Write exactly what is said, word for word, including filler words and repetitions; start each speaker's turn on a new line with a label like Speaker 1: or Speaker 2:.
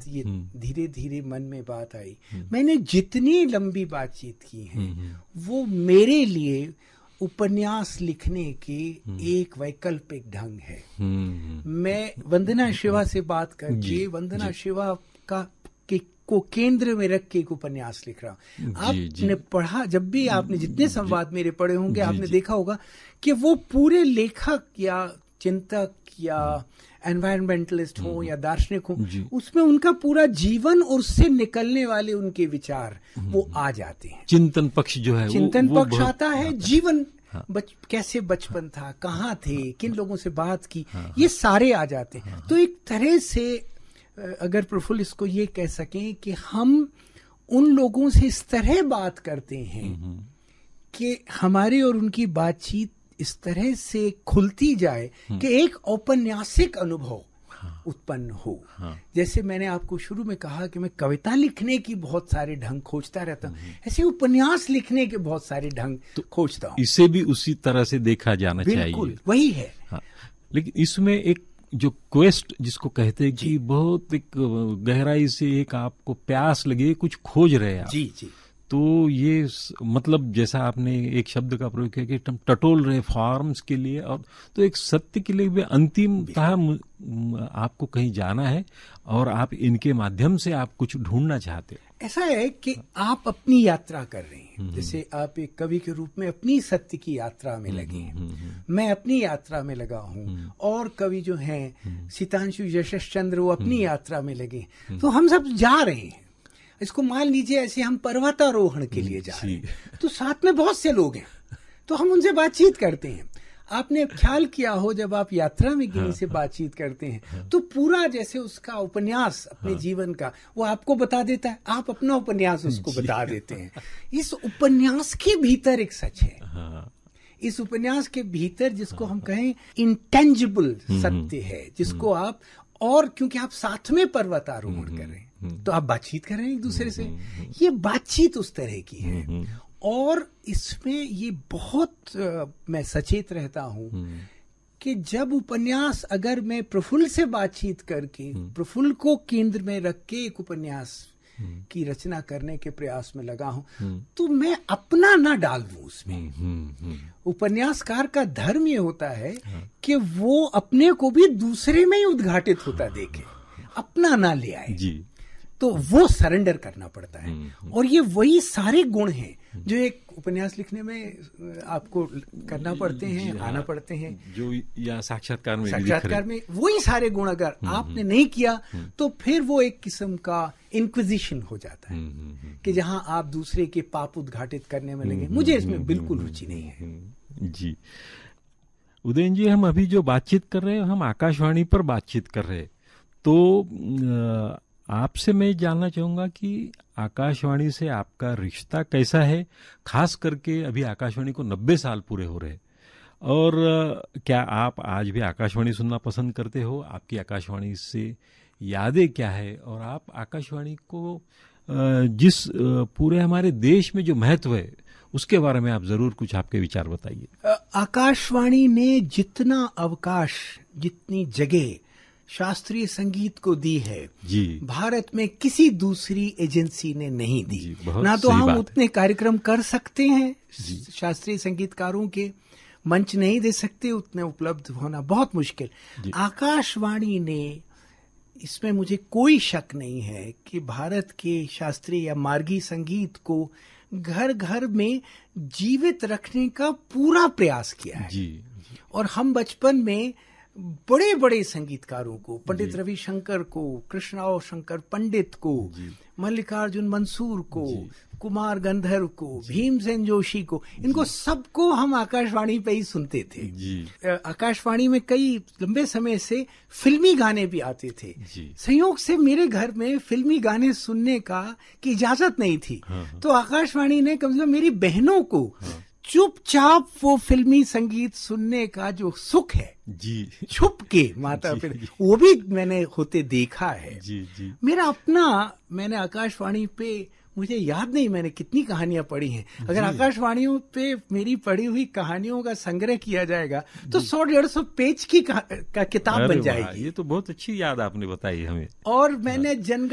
Speaker 1: ये धीरे धीरे मन में बात आई। मैंने जितनी लंबी बातचीत की है वो मेरे लिए उपन्यास लिखने के एक वैकल्पिक ढंग है। मैं वंदना शिवा से बात करके वंदना शिवा का के, को केंद्र में रख के एक उपन्यास लिख रहा हूँ। आपने पढ़ा, जब भी आपने जितने संवाद मेरे पढ़े होंगे आपने देखा होगा कि वो पूरे लेखक या चिंतक या एनवायरमेंटलिस्ट हो या दार्शनिक हो, उसमें उनका पूरा जीवन और उससे निकलने वाले उनके विचार वो आ जाते हैं।
Speaker 2: चिंतन पक्ष जो है
Speaker 1: चिंतन
Speaker 2: वो,
Speaker 1: पक्ष
Speaker 2: वो
Speaker 1: आता है। जीवन हाँ। बच, कैसे बचपन था, कहाँ थे, किन लोगों से बात की, हाँ। ये सारे आ जाते हैं। हाँ। तो एक तरह से अगर प्रफुल्ल इसको ये कह सकें कि हम उन लोगों से इस तरह बात करते हैं कि हमारी और उनकी बातचीत इस तरह से खुलती जाए कि एक औपन्यासिक अनुभव हाँ। उत्पन्न हो। हाँ। जैसे मैंने आपको शुरू में कहा कि मैं कविता लिखने की बहुत सारे ढंग खोजता रहता हूँ, ऐसे उपन्यास लिखने के बहुत सारे ढंग तो खोजता हूँ।
Speaker 2: इसे भी उसी तरह से देखा जाना चाहिए।
Speaker 1: बिल्कुल वही है।
Speaker 2: हाँ। लेकिन इसमें एक जो क्वेस्ट जिसको कहते हैं कि बहुत एक गहराई से एक आपको प्यास लगे, कुछ खोज रहे हैं आप।
Speaker 1: जी जी।
Speaker 2: तो ये मतलब जैसा आपने एक शब्द का प्रयोग किया कि हम टटोल रहे फॉर्म्स के लिए, और तो एक सत्य के लिए भी अंतिमतः आपको कहीं जाना है और आप इनके माध्यम से आप कुछ ढूंढना चाहते हैं।
Speaker 1: ऐसा है कि आप अपनी यात्रा कर रहे हैं, जैसे आप एक कवि के रूप में अपनी सत्य की यात्रा में लगे हैं, मैं अपनी यात्रा में लगा हूँ, और कवि जो हैं सीतांशु यशस चंद्र वो अपनी यात्रा में लगे। तो हम सब जा रहे हैं। इसको मान लीजिए ऐसे हम पर्वतारोहण के लिए जा रहे हैं, तो साथ में बहुत से लोग हैं, तो हम उनसे बातचीत करते हैं। आपने ख्याल किया हो जब आप यात्रा में किसी से बातचीत करते हैं तो पूरा जैसे उसका उपन्यास अपने जीवन का वो आपको बता देता है, आप अपना उपन्यास उसको बता देते हैं। इस उपन्यास के भीतर एक सच है, इस उपन्यास के भीतर जिसको हम कहें इंटेंजिबल सत्य है, जिसको आप, और क्योंकि आप साथ में पर्वतारोहण कर रहे हैं तो आप बातचीत कर रहे हैं एक दूसरे से, ये बातचीत उस तरह की है। और इसमें ये बहुत आ, मैं सचेत रहता हूं कि जब उपन्यास, अगर मैं प्रफुल्ल से बातचीत करके प्रफुल्ल को केंद्र में रख के एक उपन्यास की रचना करने के प्रयास में लगा हूं, तो मैं अपना ना डाल दूं उसमें। उपन्यासकार का धर्म ये होता है कि वो अपने को भी दूसरे में ही उद्घाटित होता देखे, अपना ना ले आए जी। तो वो सरेंडर करना पड़ता है। और ये वही सारे गुण हैं जो एक उपन्यास लिखने में आपको करना पड़ते हैं, आना पड़ते हैं, जो
Speaker 2: या साक्षात्कार में
Speaker 1: साक्षात्कार में वही सारे गुण अगर आपने नहीं किया तो फिर वो एक किस्म का इंक्विजिशन हो जाता है कि जहां आप दूसरे के पाप उद्घाटित करने में लगे। मुझे इसमें बिल्कुल रुचि नहीं है
Speaker 2: जी। उदयन जी, हम अभी जो बातचीत कर रहे हैं हम आकाशवाणी पर बातचीत कर रहे हैं, तो आपसे मैं जानना चाहूंगा कि आकाशवाणी से आपका रिश्ता कैसा है, खास करके अभी आकाशवाणी को नब्बे साल पूरे हो रहे, और क्या आप आज भी आकाशवाणी सुनना पसंद करते हो? आपकी आकाशवाणी से यादें क्या है, और आप आकाशवाणी को जिस पूरे हमारे देश में जो महत्व है उसके बारे में आप जरूर कुछ आपके विचार बताइए।
Speaker 1: आकाशवाणी ने जितना अवकाश, जितनी जगह शास्त्रीय संगीत को दी है जी, भारत में किसी दूसरी एजेंसी ने नहीं दी। ना तो हम उतने कार्यक्रम कर सकते हैं, शास्त्रीय संगीतकारों के मंच नहीं दे सकते, उतने उपलब्ध होना बहुत मुश्किल। आकाशवाणी ने, इसमें मुझे कोई शक नहीं है कि भारत के शास्त्रीय या मार्गी संगीत को घर घर में जीवित रखने का पूरा प्रयास किया है जी, जी। और हम बचपन में बड़े बड़े संगीतकारों को, पंडित रविशंकर को, कृष्णराव शंकर पंडित को, मल्लिकार्जुन मंसूर को, कुमार गंधर्व को, भीमसेन जोशी को, इनको सबको हम आकाशवाणी पे ही सुनते थे जी। आकाशवाणी में कई लंबे समय से फिल्मी गाने भी आते थे। संयोग से मेरे घर में फिल्मी गाने सुनने का की इजाजत नहीं थी, हाँ, हाँ। तो आकाशवाणी ने कम से कम मेरी बहनों को हाँ। चुपचाप वो फिल्मी संगीत सुनने का जो सुख है जी, छुप के माता पिता, वो भी मैंने होते देखा है जी, जी। मेरा अपना, मैंने आकाशवाणी पे, मुझे याद नहीं मैंने कितनी कहानियां पढ़ी हैं, अगर आकाशवाणियों पे मेरी पढ़ी हुई कहानियों का संग्रह किया जाएगा तो सौ डेढ़ सौ पेज की का, का किताब बन जाएगी।
Speaker 2: ये तो बहुत अच्छी याद आपने बताई हमें।
Speaker 1: और मैंने जन